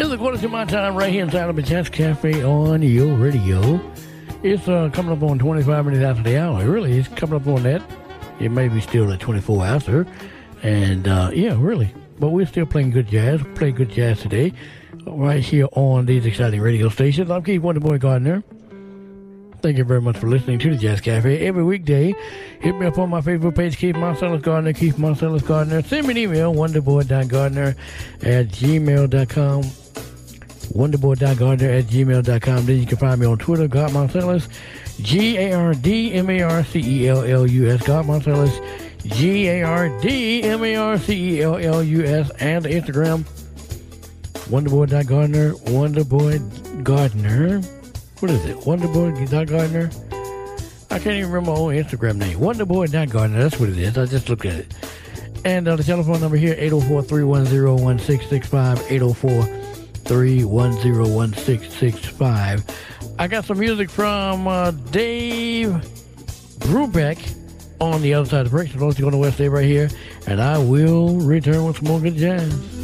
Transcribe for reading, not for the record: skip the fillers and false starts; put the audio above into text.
It's a quarter to my time right here inside of the Jazz Cafe on your radio. It's coming up on 25 minutes after the hour. Really, it's coming up on that. It may be still at 24 after. And, yeah, really. But we're still playing good jazz. Play good jazz today right here on these exciting radio stations. I'm Keith Wonderboy Gardner. Thank you very much for listening to the Jazz Cafe. Every weekday, hit me up on my Facebook page, Keith Marcellus Gardner, Keith Marcellus Gardner. Send me an email, wonderboy.gardner@gmail.com. wonderboy.gardner@gmail.com. Then you can find me on Twitter, God Marcellus, GARDMARCELLUS, God Marcellus, GARDMARCELLUS, and Instagram, wonderboy.gardner, wonderboy.gardner. What is it? Wonderboy.gardner? I can't even remember my own Instagram name. Wonderboy.gardner, that's what it is. I just looked at it. And the telephone number here, 804-310-1665, 804-310-1665. I got some music from Dave Brubeck on the other side of the break. So don't you go to West Day right here, and I will return with some more good jazz.